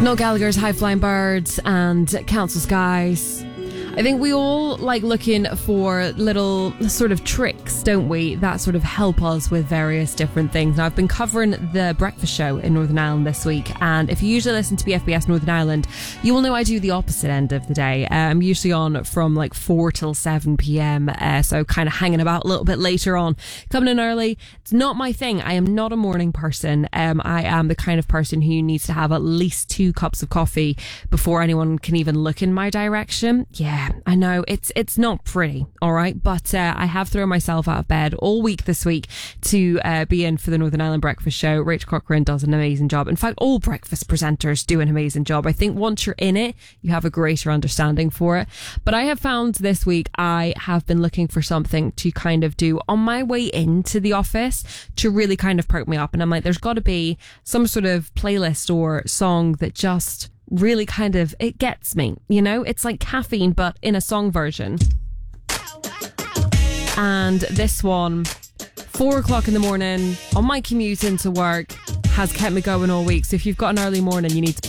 Noel Gallagher's High Flying Birds and Council Skies. I think we all like looking for little sort of tricks, don't we, that sort of help us with various different things. Now, I've been covering the breakfast show in Northern Ireland this week, and if you usually listen to BFBS Northern Ireland, you will know I do the opposite end of the day. I'm usually on from like 4 till 7 p.m, so kind of hanging about a little bit later on. Coming in early, it's not my thing. I am not a morning person. I am the kind of person who needs to have at least 2 cups of coffee before anyone can even look in my direction. Yeah, I know it's not pretty, all right, but I have thrown myself out of bed all week this week to be in for the Northern Ireland Breakfast Show. Rachel Corcoran does an amazing job. In fact, all breakfast presenters do an amazing job. I think once you're in it, you have a greater understanding for it. But I have found this week I have been looking for something to kind of do on my way into the office to really kind of perk me up. And I'm like, there's got to be some sort of playlist or song that just really kind of, it gets me, you know? It's like caffeine, but in a song version. And this one, 4 o'clock in the morning, on my commute into work, has kept me going all week. So if you've got an early morning, you need to